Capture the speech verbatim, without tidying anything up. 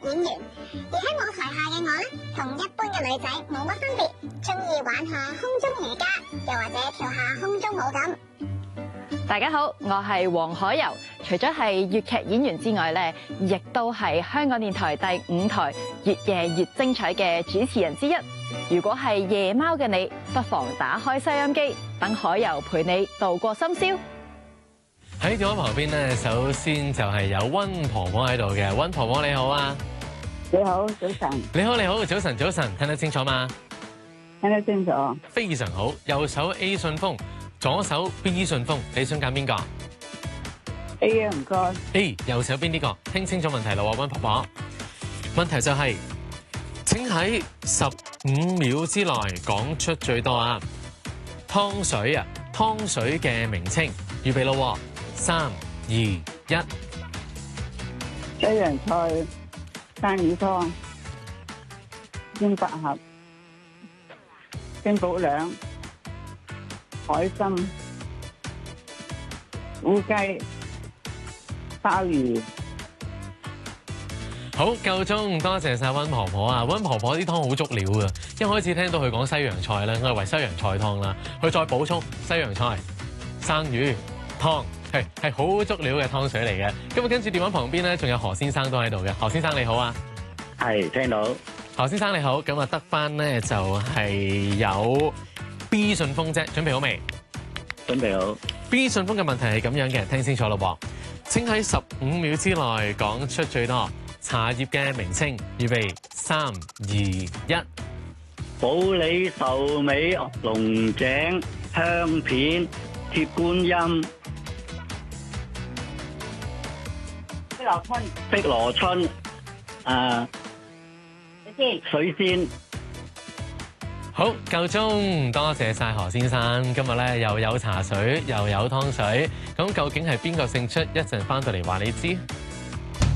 演員。而喺舞台下嘅我咧，同一般嘅女仔冇乜分別，中意玩下空中瑜伽，又或者跳下空中舞咁。 大家好，我係黃海柔。除咗係粵劇演員之外咧，亦都係香港電台第五台越夜越精彩嘅主持人之一。如果係夜貓嘅你，不妨打開收音機，等海柔陪你度過深宵。 喺電話旁邊咧，首先就係有溫婆婆喺度嘅。溫婆婆你好啊！ 你好，早晨。 你好，你好，早晨，早晨，聽得清楚嗎？ 聽得清楚。 非常好。右手 A 信封，左手 B 信封，你想揀邊個 ？A 啊，唔該。 A 右手邊呢個？聽清楚問題啦，溫婆婆。問題就係、是，請喺十五秒之內講出最多啊湯水啊湯水嘅名稱。預備咯，三二一。 西洋菜、生魚湯、鮮百合、京寶兩、海參、烏雞、鮑魚。 好，夠鐘，多謝晒溫婆婆啊！溫婆婆啲湯好足料㗎，一開始聽到佢講西洋菜咧，我以為西洋菜湯啦，佢再補充西洋菜、生魚湯，係係好足料嘅湯水嚟嘅。咁啊，跟住電話旁邊咧，仲有何先生都喺度嘅。何先生你好啊， 係聽到。 何先生你好，咁啊得翻咧就係有 B 順豐啫，準備好未？ 準備好。 B 順豐嘅問題係咁樣嘅，聽清楚咯喎。請喺十五秒之內講出最多茶葉嘅名稱。預備三二一。 普洱、壽眉、龍井、香片、鐵觀音、 碧螺春、 碧螺春、誒水仙。 好，夠鐘，多謝晒何先生。今日咧又有茶水，又有湯水，咁究竟係邊個勝出？一陣翻到嚟話你知。